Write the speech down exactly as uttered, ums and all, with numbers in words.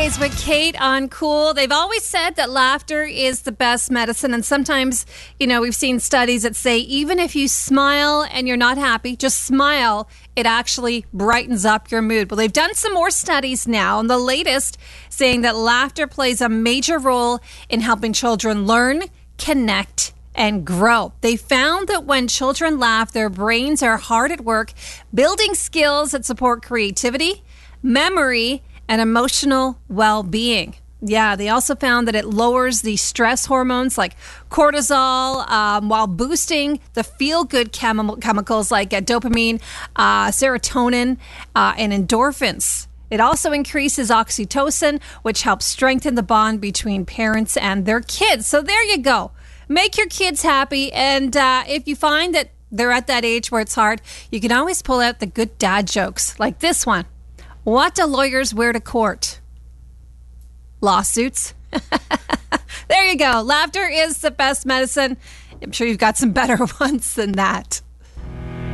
Weekdays with Kate on Cool. They've always said that laughter is the best medicine. And sometimes, you know, we've seen studies that say even if you smile and you're not happy, just smile, it actually brightens up your mood. Well, they've done some more studies now, and the latest saying that laughter plays a major role in helping children learn, connect, and grow. They found that when children laugh, their brains are hard at work, building skills that support creativity, memory, and emotional well-being. Yeah, they also found that it lowers the stress hormones like cortisol um, while boosting the feel-good chemi- chemicals like uh, dopamine, uh, serotonin, uh, and endorphins. It also increases oxytocin, which helps strengthen the bond between parents and their kids. So there you go. Make your kids happy. And uh, if you find that they're at that age where it's hard, you can always pull out the good dad jokes like this one. What do lawyers wear to court? Lawsuits. There you go. Laughter is the best medicine. I'm sure you've got some better ones than that.